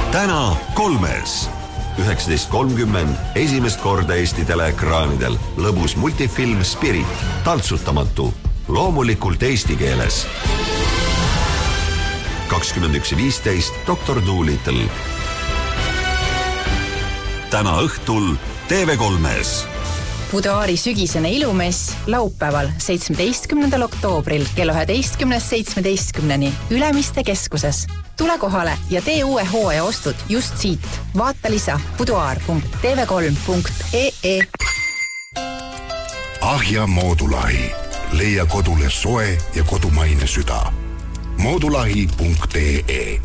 Täna 3. 19.30 esimest korda Eesti teleekraanidel lõbus multifilm Spirit, Taltsutamatu, loomulikult eesti keeles. 21.15 Dr. Dolittle. Täna õhtul TV3-s. Boudoiri sügisene ilumess laupäeval 17. oktoobril kella 11.17 Ülemiste keskuses. Tule kohale ja tee uue hooaja ostud just siit. Vaata lisa boudoir.tv3.ee. Ahja Moodulahi. Leia kodule soe ja kodumaine süda. Moodulahi.ee.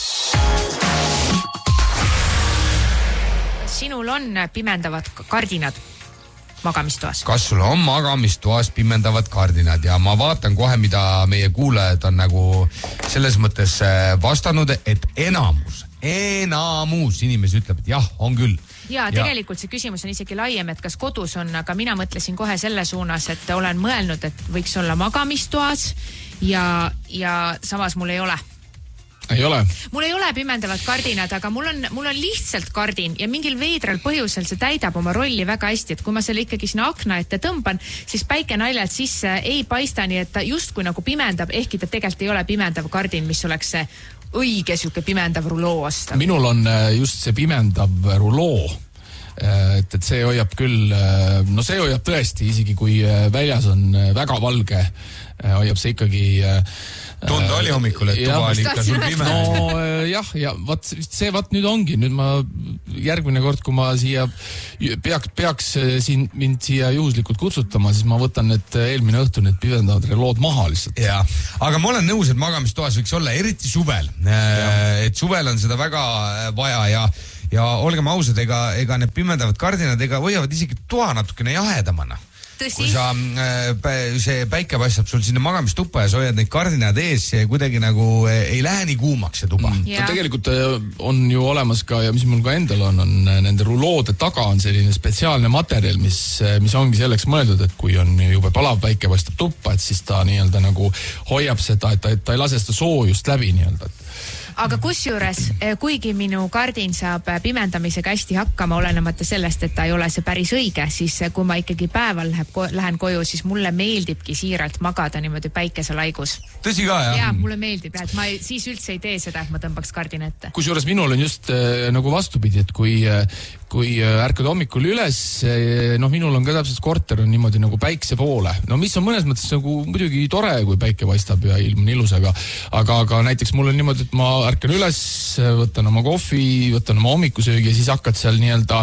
Sinul on pimendavad kardinad magamistoas? Kas sul on magamistoas pimendavad kardinad ja ma vaatan kohe, mida meie kuulajad on nagu selles mõttes vastanud, et enamus inimesi ütleb, et jah, on küll. Ja tegelikult see küsimus on isegi laiem, et kas kodus on, aga mina mõtlesin kohe selle suunas, et olen mõelnud, et võiks olla magamistoas ja samas mul ei ole. Ei ole. Mul ei ole pimendavad kardinad, aga mul on lihtsalt kardin ja mingil veidral põhjusel see täidab oma rolli väga hästi, et kui ma selle ikkagi sinna akna ette tõmban, siis päike naljalt sisse ei paista, nii et ta justkui nagu pimendab, ehkki ta tegelikult ei ole pimendav kardin, mis oleks see õige siuke pimendav ruloo osta. Minul on just see pimendav ruloo, et see hoiab küll, no see hoiab tõesti, isegi kui väljas on väga valge, hoiab see ikkagi tunda oli hommikul, et tuba oli ikka sul pime. No jah, ja see nüüd ongi. Nüüd ma järgmine kord, kui ma siia peaks mind siia juhuslikult kutsutama, siis ma võtan need eelmine õhtu need pimendavad relood maha lihtsalt. Ja, aga ma olen nõus, et magamistoas võiks olla, eriti suvel. Et suvel on seda väga vaja ja olgem ausad, ega need pimendavad kardinad võivad isegi toa natukene jahedamana. Kui see päike paistab sul sinna magamistuppa ja sa hoiad neid kardinad ees ja kuidagi nagu ei lähe nii kuumaks see tuba. Tegelikult on ju olemas ka, ja mis mul ka endal on nende ruloode taga on selline spetsiaalne materjal, mis ongi selleks mõeldud, et kui on jube palav päike paistab tuppa, et siis ta nii-öelda nagu hoiab seda, et ta ei lase seda soojust läbi nii-öelda. Aga kusjuures, kuigi minu kardin saab pimendamisega hästi hakkama, olenemata sellest, et ta ei ole see päris õige, siis kui ma ikkagi päeval lähen koju, siis mulle meeldibki siiralt magada niimoodi päikeselaigus. Tõsi ka, jah? Jaa, mulle meeldib, et ma siis üldse ei tee seda, et ma tõmbaks kardin ette. Kusjuures minul on just nagu vastupidi, et kui ärkad hommikul üles, minul on ka täpselt korter on niimoodi nagu päikse poole. No mis on mõnes mõttes nagu muidugi tore, kui päike paistab ja ilm on ilus, aga näiteks mul on niimoodi, et ma ärkan üles, võtan oma kohvi, võtan oma hommikusöögi ja siis hakkad seal nii-öelda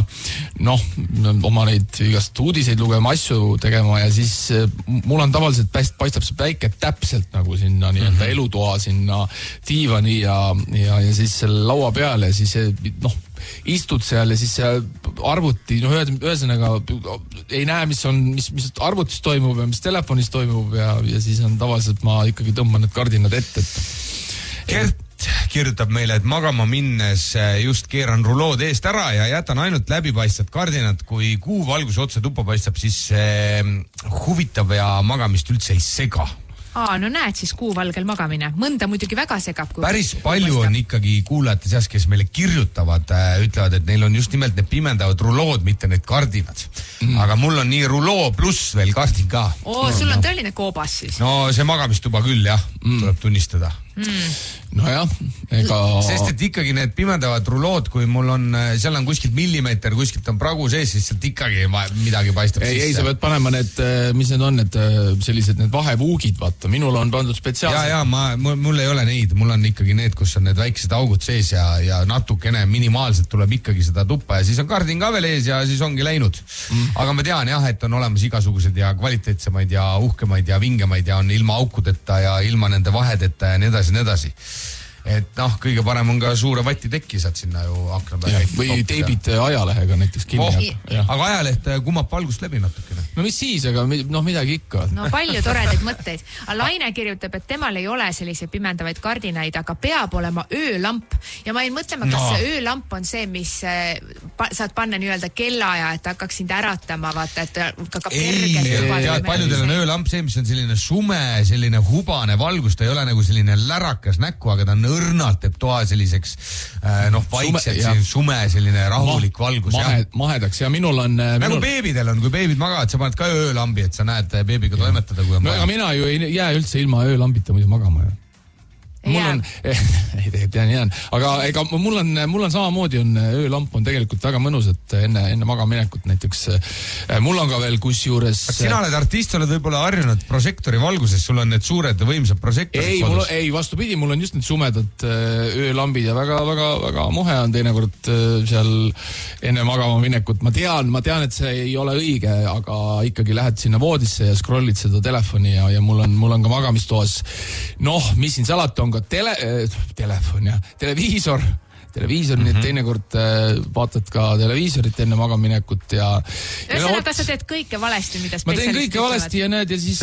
oma neid igast uudiseid lugema, asju tegema ja siis mul on tavaliselt paistab see päike täpselt nagu sinna nii-öelda elutoa sinna diivani ja siis selle laua peale ja siis istud seal ja siis arvuti, ühesõnaga ei näe, mis arvutis toimub ja mis telefonis toimub ja siis on tavaliselt ma ikkagi tõmban need kardinad ette. Kert kirjutab meile, et magama minnes just keeran rulood eest ära ja jätan ainult läbipaistvad kardinad. Kui kuu valgus otse tuppa paistab, siis huvitav ja magamist üldse ei sega. No näed siis kuuvalgel magamine. Mõnda muidugi väga segab. Päris palju on ikkagi kuulajate seas, kes meile kirjutavad, ütlevad, et neil on just nimelt need pimendavad rulood, mitte need kardinad. Aga mul on nii ruloo pluss veel kardin ka. Sul on tõeline koobas siis. No see magamistuba küll, jah, tuleb tunnistada. Nojah, ega... Sest et ikkagi need pimendavad rulood, kui mul on, seal on kuskilt millimeeter, kuskilt on pragu sees, siis sealt ikkagi midagi paistab sisse. Ei, sa võid panema need, mis need on, need sellised need vahevuugid, vaata. Minul on pandud spetsiaalselt. Ja, mul ei ole neid. Mul on ikkagi need, kus on need väiksed augud sees ja natukene minimaalselt tuleb ikkagi seda tuppa ja siis on kardin ka veel ees ja siis ongi läinud. Aga ma tean jah, et on olemas igasugused ja kvaliteetsemaid ja uhkemaid ja vingemaid ja on ilma aukudeta ja ilma nende vahedeta ja nii edasi. Et kõige parem on ka suure vati tekki saad sinna ju akna peale. Või teibid ajalehega näiteks kinni. Aga ajaleht kumab valgust läbi natukene. No mis siis, aga midagi ikka. No palju toredaid mõtteid. Laine kirjutab, et temal ei ole sellise pimendavaid kardinaid, aga peab olema öölamp. Ja ma ei mõtlema, kas see öölamp on see, mis saad panna nii-öelda kellaaja, et hakkaks sind äratama, vaata, et ka kergelt. Paljudel on öölamp see, mis on selline sume, selline hubane valgus, ta ei ole nagu selline lärakas näkku, aga ta on õrnalt teeb toa selliseks vaikselt, sume selline rahulik valgus. Mahedaks ja minul on... Nagu beebidel on, kui beebid magavad, sa paned ka öölambi, et sa näed beebiga toimetada, kui on vaja. Aga mina ju ei jää üldse ilma öölambita muidu magama. Mul on, ei tegelikult jään, aga ega mul on samamoodi öölamp on tegelikult väga mõnus, et enne magaminekut näiteks. Mul on ka veel kusjuures... Sina oled artist, oled võib-olla harjunud prožektori valguses, sul on need suured võimsad prožektorid kodus. Ei, vastupidi, mul on just need sumedad öölambid ja väga muhe on teinekord seal enne magama minekut. Ma tean, et see ei ole õige, aga ikkagi lähed sinna voodisse ja scrollid seda telefoni ja mul on ka magamistoas. Mis siin salata on telefon ja televiisor, nii et teinekord vaatad ka televiisorit enne magaminekut ja ühesõnaga sa teed kõike valesti, mida spetsialistid. Ma teen kõike valesti ja näed ja siis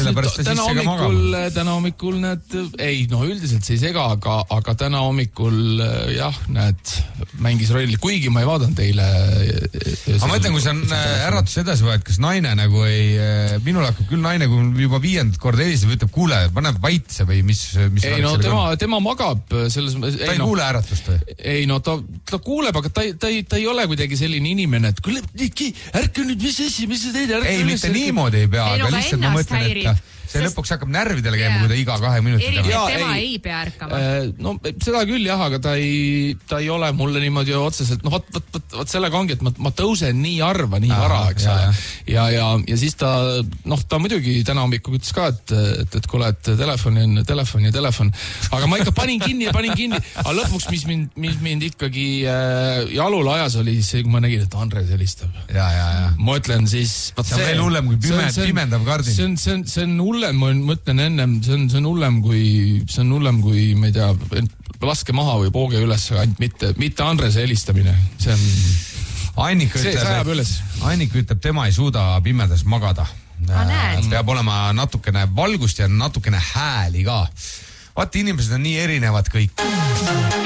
täna hommikul näed, üldiselt see ei sega, aga täna hommikul näed, mängis rolli, kuigi ma ei vaadanud teile. Ma mõtlen, kui sa äratus edasi võed, kas naine nagu ei, minul hakkab küll naine, kui juba 5. korda helistab, ütleb, kuule, paneb vaitse või mis tema magab selles... Ta ei kuule äratust või? Ei, ta kuuleb, aga ta ei ole kuidagi selline inimene, et kuule, ärka nüüd, mis sa teed? Ei, mitte niimoodi ei pea, aga lihtsalt ma mõtlen, et see lõpuks hakkab närvidele käima, kui ta iga 2 minutit tema ei pea ärkama. Seda küll jah, aga ta ei ole mulle niimoodi otseselt, võt sellega ongi, et ma tõusen nii harva, nii vara, eks ole. Ja siis ta muidugi täna hommikul ütles ka, et kuule, et telefon. Aga ma ikka panin kinni. Aga lõpuks, mis mind ikkagi jalule ajas oli see, kui ma nägin, et Andres helistab. Ma ütlen siis... See on veel hullem kui pimendav kardin. See on hullem, ma mõtlen ennem, see on hullem kui, ma ei tea, laske maha või pooge üles, ainult mitte Andrese helistamine. See Annika ütleb, tema ei suuda pimedas magada. Peab olema natukene valgust ja natukene hääli ka. Vaata, inimesed on nii erinevad kõik.